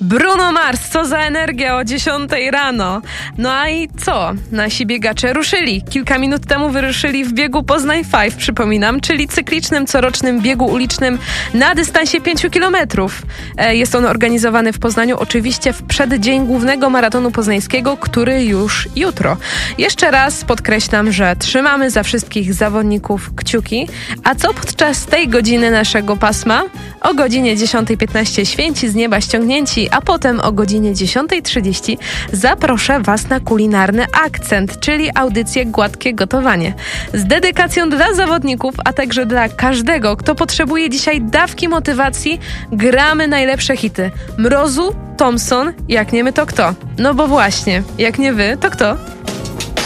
Bruno Mars, co za energia o 10 rano. No a i co? Nasi biegacze ruszyli. Kilka minut temu wyruszyli w biegu Poznań 5, przypominam, czyli cyklicznym, corocznym biegu ulicznym na dystansie 5 kilometrów. Jest on organizowany w Poznaniu, oczywiście w przeddzień głównego maratonu poznańskiego, który już jutro. Jeszcze raz podkreślam, że trzymamy za wszystkich zawodników kciuki. A co podczas tej godziny naszego pasma? O godzinie 10:15 święci z nieba ściągnięci, a potem o godzinie 10:30 zaproszę Was na kulinarny akcent, czyli audycję Gładkie Gotowanie. Z dedykacją dla zawodników, a także dla każdego, kto potrzebuje dzisiaj dawki motywacji, gramy najlepsze hity. Mrozu, Thompson, jak nie my to kto? No bo właśnie, jak nie wy, to kto?